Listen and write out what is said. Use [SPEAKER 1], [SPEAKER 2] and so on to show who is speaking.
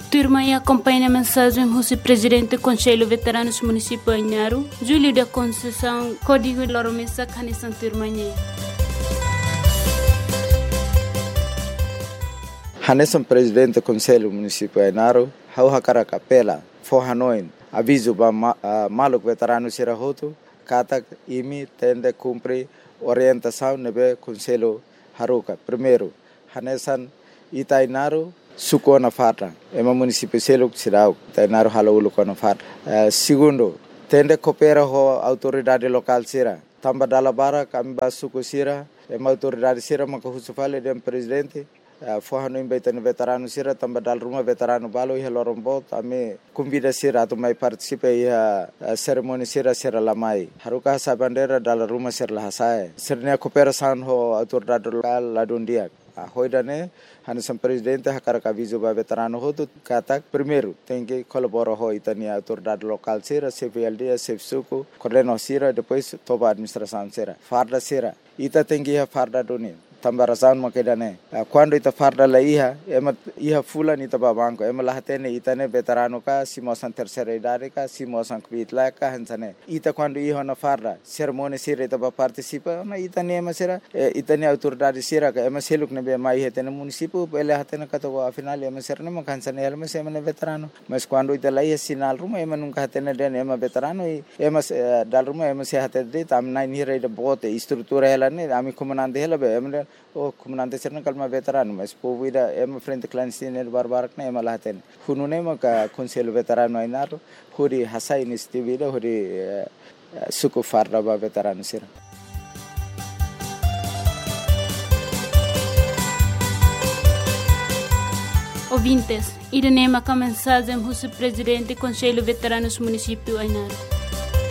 [SPEAKER 1] Turma e acompanha a mensagem do presidente do Conselho Veteranos Município Ainaro, Júlio da Conceição, Código Loromessa, Canição Turmanhê.
[SPEAKER 2] Hanesan presidente do Conselho Município Ainaro, hau hakara kapela, forranoin, aviso ba maluk veterano sirahoto, katak imi tende cumpre orientação nebe Conselho Haruka. Primeiro, Hanesan Itainaro, suko na fata, ema município seluk sirau, Itainaro halaulu na fata. Segundo, tende coopera ho autoridade local sira, tamba dalabara kami ba suku sira, ema autoridade sira makahusufale dem presidente, forrano imbeitani veterano sira, tamba dal rumah veterano balo iha lorombo, ame convida sira atau mai participe iha cerimoni sira lamai. Haruka hasa bandera dal rumah sira lahasai. Sirnya cooperação ho autoridade local ladundia. Hoidane, Hanesan presidente hakara aviso ba veterano hotu katak primeiro tem que colaborar ho itani autoridade local sira, CVLD, CFSUCO, coordeno sira, depois toba administração sira. Farda sira, ita tem que farda doni. Tambarasan makedane. Quando ita farda la ema iha fulan ita babanko, ema lahatene itane veterano ka, simosan terceira idade ka, simosan kvitla ka hansane. Ita quando iha na farda, cerimônia sira ita ba participa, na itane ema sira, itane autoridade sira ka, ema seluk nebe mai hetene município, ele hatene kato afinal ema sira ne makansane ema sema ne veterano. Mas quando ita la sinal rumah ema nunca hatene den ema veterano, ema dal rumah ema se hatene de tam nai nira ida bote estrutura ela ne, ami comandante ela be ema o comandante serna kalma veterano, mas povo ida ema frente clandestina barbarak na ema lahaten. Hunune maka Conselho Veterano Ainaro, huri hasai nistivida, huri suku farda ba veterano sira.
[SPEAKER 1] Ouvintes, Irenema com a mensagem do presidente do Conselho Veteranos Município Ainaro.